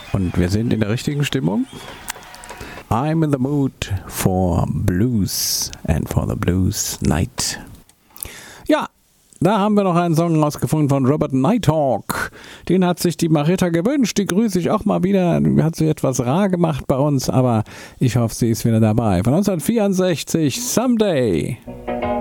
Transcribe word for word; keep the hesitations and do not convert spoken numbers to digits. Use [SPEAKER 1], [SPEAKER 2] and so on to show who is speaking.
[SPEAKER 1] Und wir sind in der richtigen Stimmung. I'm in the mood for blues and for the blues night. Ja, da haben wir noch einen Song rausgefunden von Robert Nighthawk. Den hat sich die Marita gewünscht. Die grüße ich auch mal wieder. Hat sie etwas rar gemacht bei uns, aber ich hoffe, sie ist wieder dabei. Von neunzehnhundertvierundsechzig, Someday.